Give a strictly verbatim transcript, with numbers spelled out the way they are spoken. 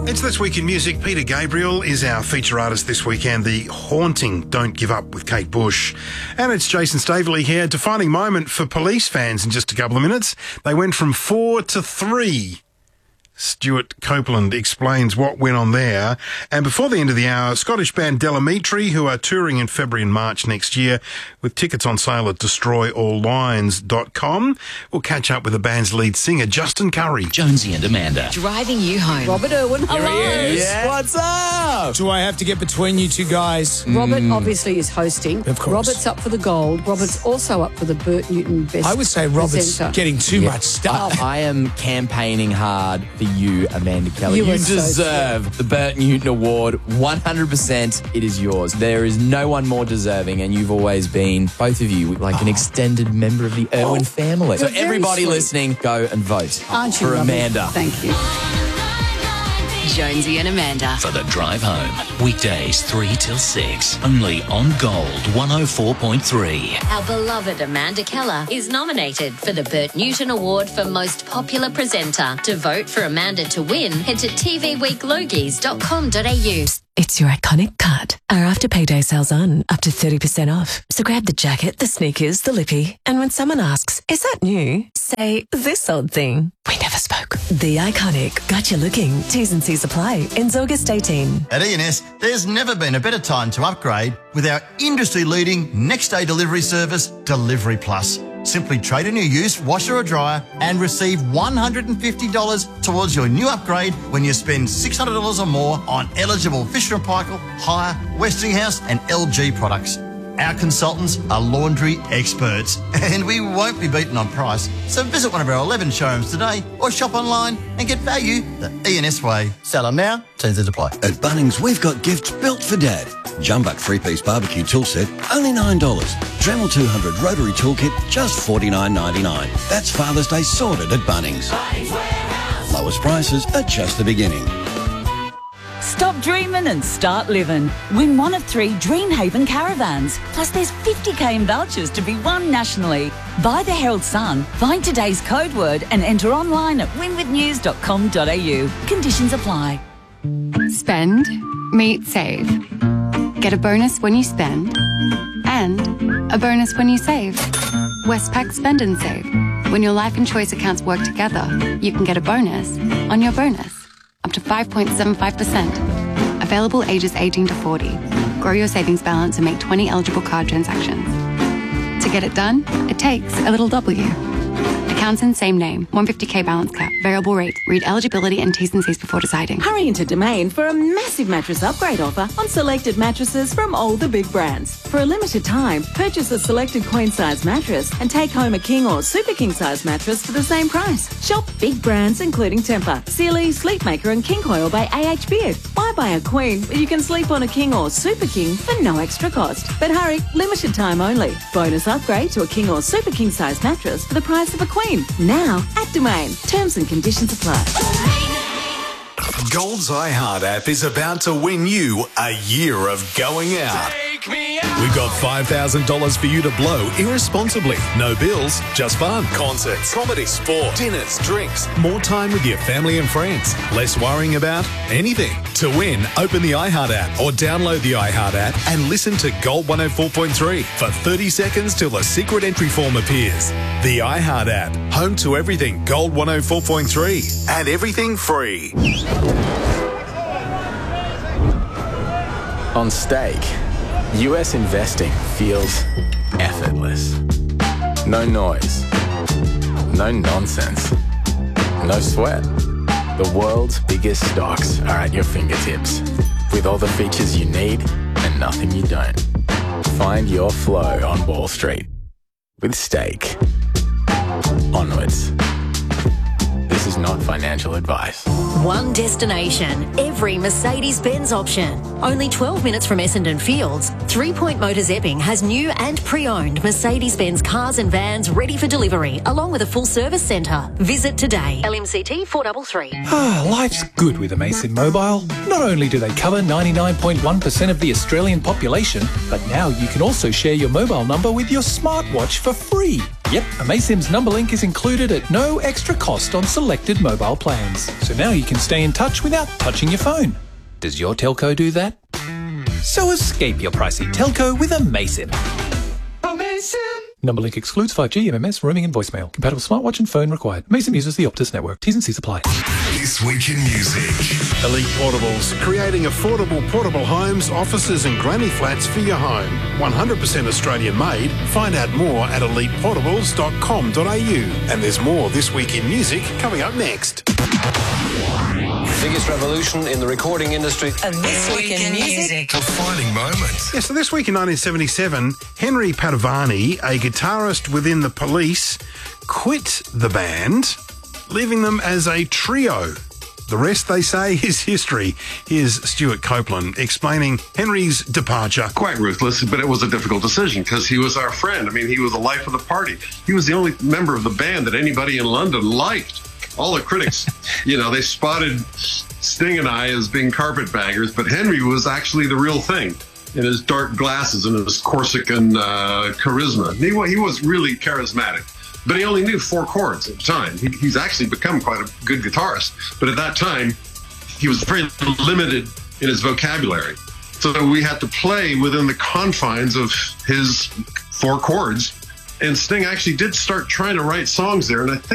It's This Week in Music. Peter Gabriel is our feature artist this weekend. The haunting Don't Give Up with Kate Bush. And it's Jason Staveley here. Defining moment for Police fans in just a couple of minutes. They went from four to three. Stuart Copeland explains what went on there. And before the end of the hour, Scottish band Delamitri, who are touring in February and March next year with tickets on sale at destroy all lines dot com. We'll catch up with the band's lead singer, Justin Curry. Jonesy and Amanda. Driving you home. Robert Irwin, hello. Here he is. Yeah. What's up? Do I have to get between you two guys? Robert obviously is hosting. Of course. Robert's up for the gold. Robert's also up for the Bert Newton Best I would say Robert's Presenter. getting too Yeah. much stuff. I am campaigning hard for you, Amanda Kelly. You You, are so deserve the Bert Newton Award. one hundred percent it is yours. There is no one more deserving, and you've always been, both of you, like an extended member of the Irwin family. So You're very everybody sweet. listening, go and vote Aren't you for lovely? Amanda. Thank you. Jonesy and Amanda. For the drive home. Weekdays three till six. Only on Gold one oh four point three. Our beloved Amanda Keller is nominated for the Bert Newton Award for Most Popular Presenter. To vote for Amanda to win, head to t v week logies dot com dot a u. It's your iconic cut. Our after payday sales on, up to thirty percent off. So grab the jacket, the sneakers, the lippy, and when someone asks, is that new? Say, this old thing. We never spoke. The iconic got you looking. T's and C's apply. Ends August eighteenth. At E and S, there's never been a better time to upgrade with our industry-leading next-day delivery service, Delivery Plus. Simply trade in your used washer or dryer and receive one hundred fifty dollars towards your new upgrade when you spend six hundred dollars or more on eligible Fisher and Paykel, Hire, Westinghouse and L G products. Our consultants are laundry experts and we won't be beaten on price. So visit one of our eleven showrooms today or shop online and get value the E and S way. Sell them now, terms and apply. At Bunnings, we've got gifts built for Dad. Jumbuck three-piece barbecue tool set, only nine dollars. Dremel two hundred rotary toolkit, just forty-nine ninety-nine. That's Father's Day sorted at Bunnings. Lowest prices are just the beginning. Stop dreaming and start living. Win one of three Dreamhaven caravans. Plus there's fifty k in vouchers to be won nationally. Buy the Herald Sun, find today's code word and enter online at win with news dot com dot a u. Conditions apply. Spend, meet, save. Get a bonus when you spend and a bonus when you save. Westpac Spend and Save. When your life and choice accounts work together, you can get a bonus on your bonus. Up to five point seven five percent. Available ages eighteen to forty. Grow your savings balance and make twenty eligible card transactions. To get it done, it takes a little W. Accounts in same name. one hundred fifty k balance cap. Variable rate. Read eligibility and T's and C's before deciding. Hurry into Domain for a massive mattress upgrade offer on selected mattresses from all the big brands. For a limited time, purchase a selected queen size mattress and take home a king or super king size mattress for the same price. Shop big brands including Tempur, Sealy, Sleepmaker and King Coil by A H Beard. Why buy a queen when you can sleep on a king or super king for no extra cost? But hurry, limited time only. Bonus upgrade to a king or super king size mattress for the price of a queen. Now at Domain. Terms and conditions apply. Gold's iHeart app is about to win you a year of going out. We've got five thousand dollars for you to blow irresponsibly. No bills, just fun. Concerts, comedy, sport, dinners, drinks, more time with your family and friends. Less worrying about anything. To win, open the iHeart app or download the iHeart app and listen to Gold one oh four point three for thirty seconds till a secret entry form appears. The iHeart app, home to everything Gold one oh four point three and everything free. On stake, U S investing feels effortless. No noise, no nonsense, no sweat. The world's biggest stocks are at your fingertips, with all the features you need and nothing you don't. Find your flow on Wall Street with Stake. Onwards. This is not financial advice. One destination, every Mercedes-Benz option. Only twelve minutes from Essendon Fields, Three Point Motors Epping has new and pre-owned Mercedes-Benz cars and vans ready for delivery, along with a full service centre. Visit today. L M C T four three three. Ah, life's good with Amazon Mobile. Not only do they cover ninety-nine point one percent of the Australian population, but now you can also share your mobile number with your smartwatch for free. Yep, amaysim's Numberlink is included at no extra cost on selected mobile plans. So now you can stay in touch without touching your phone. Does your telco do that? So escape your pricey telco with amaysim. Amaysim! Numberlink excludes five G, M M S, roaming and voicemail. Compatible smartwatch and phone required. amaysim uses the Optus network. T's and C's apply. This Week in Music. Elite Portables, creating affordable portable homes, offices and granny flats for your home. one hundred percent Australian made. Find out more at elite portables dot com dot a u. And there's more This Week in Music coming up next. Biggest revolution in the recording industry. And This Week in Music. Defining moments. Yeah, so this week in nineteen seventy-seven, Henry Padovani, a guitarist within the Police, quit the band, leaving them as a trio. The rest, they say, is history. Here's Stuart Copeland explaining Henry's departure. Quite ruthless, but it was a difficult decision because he was our friend. I mean, he was the life of the party. He was the only member of the band that anybody in London liked. All the critics, you know, they spotted Sting and I as being carpetbaggers, but Henry was actually the real thing in his dark glasses and his Corsican uh, charisma. He, he was really charismatic. But he only knew four chords at the time. He, he's actually become quite a good guitarist. But at that time, he was very limited in his vocabulary. So we had to play within the confines of his four chords. And Sting actually did start trying to write songs there. And I think